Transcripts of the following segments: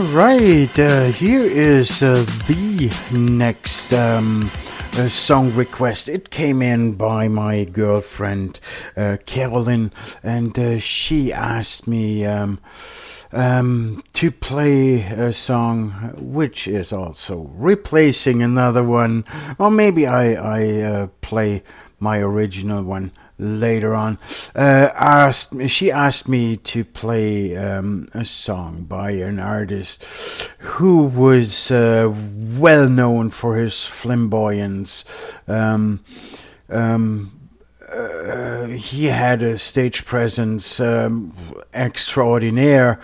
right, here is the next song request. It came in by my girlfriend Carolyn, and she asked me to play a song which is also replacing another one, or maybe I play my original one later on. She asked me to play a song by an artist who was well known for his flamboyance. He had a stage presence extraordinaire.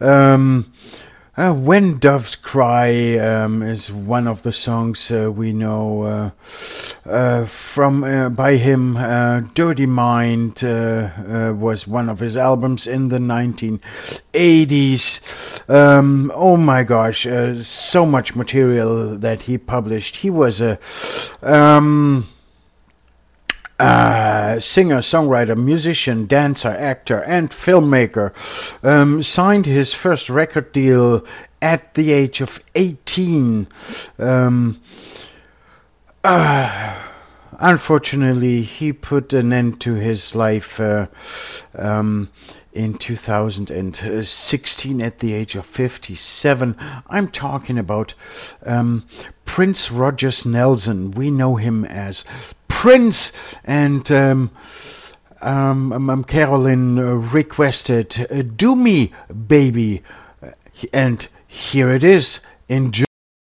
When Doves Cry is one of the songs we know from by him. Dirty Mind was one of his albums in the 1980s. Oh my gosh, so much material that he published. He was a singer, songwriter, musician, dancer, actor, and filmmaker. Signed his first record deal at the age of 18. Unfortunately, he put an end to his life in 2016 at the age of 57. I'm talking about Prince Rogers Nelson. We know him as Prince, and Carolyn requested "Do Me, Baby," and here it is. Enjoy.